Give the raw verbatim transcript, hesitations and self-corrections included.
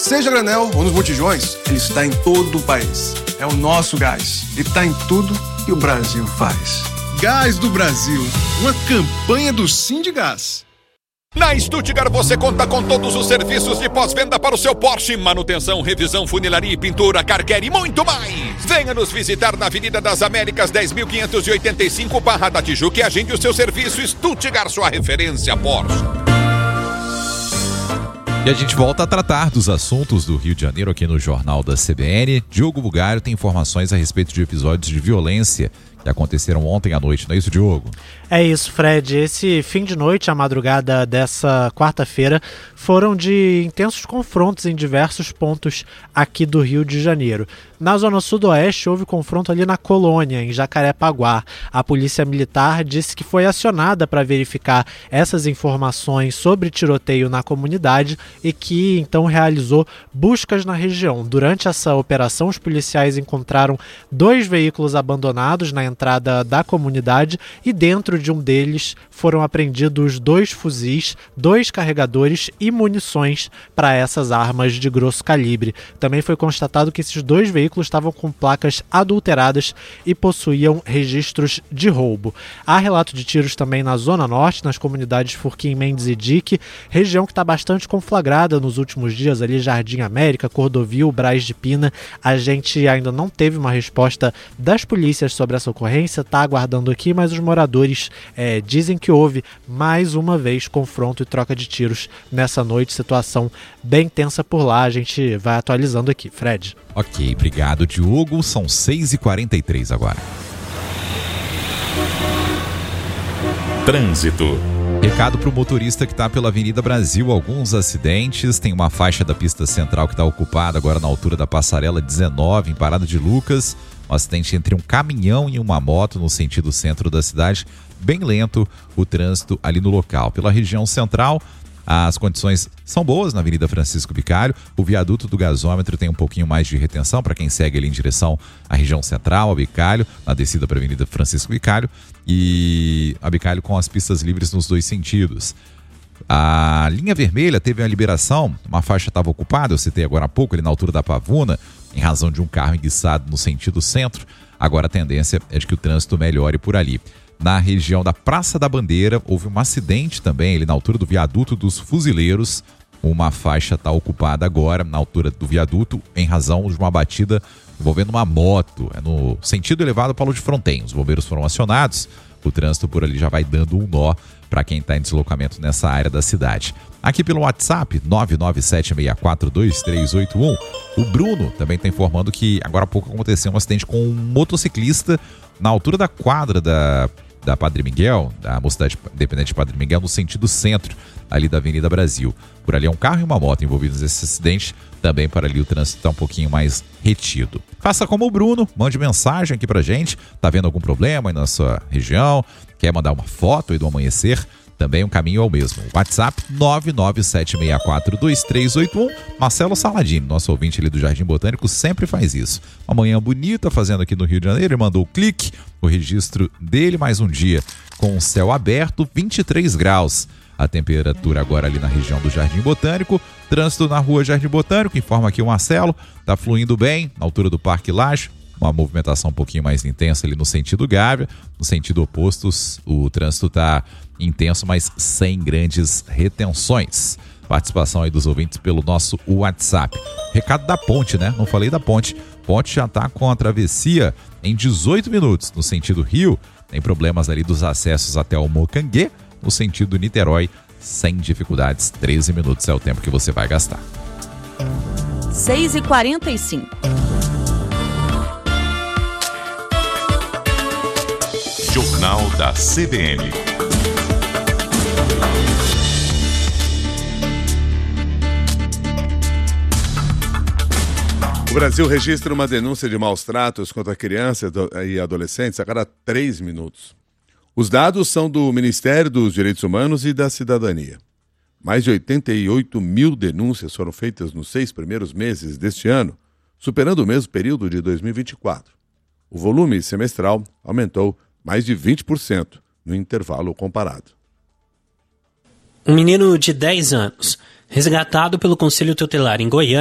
Seja granel ou nos botijões, ele está em todo o país. É o nosso gás. E está em tudo que o Brasil faz. Gás do Brasil, uma campanha do Sindigás. Na Stuttgart você conta com todos os serviços de pós-venda para o seu Porsche, manutenção, revisão, funilaria, pintura, car care e muito mais. Venha nos visitar na Avenida das Américas dez mil quinhentos e oitenta e cinco, Barra da Tijuca, e agende o seu serviço. Stuttgart, sua referência Porsche. E a gente volta a tratar dos assuntos do Rio de Janeiro aqui no Jornal da C B N. Diogo Bugalho tem informações a respeito de episódios de violência que aconteceram ontem à noite, não é isso, Diogo? É isso, Fred. Esse fim de noite, a madrugada dessa quarta-feira, foram de intensos confrontos em diversos pontos aqui do Rio de Janeiro. Na zona sudoeste, houve confronto ali na Colônia, em Jacarepaguá. A polícia militar disse que foi acionada para verificar essas informações sobre tiroteio na comunidade e que, então, realizou buscas na região. Durante essa operação, os policiais encontraram dois veículos abandonados na entrada da comunidade e dentro de um deles foram apreendidos dois fuzis, dois carregadores e munições para essas armas de grosso calibre. Também foi constatado que esses dois veículos estavam com placas adulteradas e possuíam registros de roubo. Há relato de tiros também na Zona Norte, nas comunidades Furquim, Mendes e Dique, região que está bastante conflagrada nos últimos dias, ali Jardim América, Cordovil, Braz de Pina. A gente ainda não teve uma resposta das polícias sobre essa ocorrência, está aguardando aqui, mas os moradores é, dizem que houve mais uma vez confronto e troca de tiros nessa noite, situação bem tensa por lá. A gente vai atualizando aqui, Fred. Ok, obrigado, Diogo. São seis e quarenta e três agora. Trânsito. Recado para o motorista que está pela Avenida Brasil, alguns acidentes. Tem uma faixa da pista central que está ocupada agora na altura da passarela dezenove, em Parada de Lucas. Um acidente entre um caminhão e uma moto no sentido centro da cidade. Bem lento o trânsito ali no local. Pela região central, as condições são boas na Avenida Francisco Bicalho. O viaduto do gasômetro tem um pouquinho mais de retenção para quem segue ali em direção à região central, ao Bicalho, na descida para a Avenida Francisco Bicalho. E a Bicalho com as pistas livres nos dois sentidos. A linha vermelha teve uma liberação, uma faixa estava ocupada, eu citei agora há pouco, ali na altura da Pavuna, em razão de um carro enguiçado no sentido centro. Agora a tendência é de que o trânsito melhore por ali. Na região da Praça da Bandeira, houve um acidente também, ali na altura do viaduto dos Fuzileiros. Uma faixa está ocupada agora, na altura do viaduto, em razão de uma batida envolvendo uma moto. É no sentido elevado Paulo de Fronten. Os bombeiros foram acionados, o trânsito por ali já vai dando um nó para quem está em deslocamento nessa área da cidade. Aqui pelo WhatsApp, nove nove sete seis quatro dois três oito um, o Bruno também está informando que agora há pouco aconteceu um acidente com um motociclista na altura da quadra da, da Padre Miguel, da Mocidade Independente Padre Miguel, no sentido centro, ali da Avenida Brasil. Por ali é um carro e uma moto envolvidos nesse acidente, também para ali o trânsito está um pouquinho mais retido. Faça como o Bruno, mande mensagem aqui pra gente, tá vendo algum problema aí na sua região, quer mandar uma foto aí do amanhecer, também um caminho é o mesmo. WhatsApp nove nove sete seis quatro dois três oito um. Marcelo Saladino, nosso ouvinte ali do Jardim Botânico, sempre faz isso. Uma manhã bonita fazendo aqui no Rio de Janeiro, ele mandou o clique, o registro dele, mais um dia com o céu aberto, vinte e três graus. A temperatura agora ali na região do Jardim Botânico. Trânsito na rua Jardim Botânico, informa aqui o Marcelo, tá fluindo bem, na altura do Parque Laje. Uma movimentação um pouquinho mais intensa ali no sentido Gávea. No sentido oposto, o trânsito está intenso, mas sem grandes retenções. Participação aí dos ouvintes pelo nosso WhatsApp. Recado da ponte, né? Não falei da ponte. Ponte já está com a travessia em dezoito minutos. No sentido Rio, tem problemas ali dos acessos até o Mocanguê. No sentido Niterói, sem dificuldades. treze minutos é o tempo que você vai gastar. seis e quarenta e cinco. Jornal da C B N. O Brasil registra uma denúncia de maus tratos contra crianças e adolescentes a cada três minutos. Os dados são do Ministério dos Direitos Humanos e da Cidadania. Mais de oitenta e oito mil denúncias foram feitas nos seis primeiros meses deste ano, superando o mesmo período de dois mil e vinte e quatro. O volume semestral aumentou mais de vinte por cento no intervalo comparado. Um menino de dez anos, resgatado pelo Conselho Tutelar em Goiânia,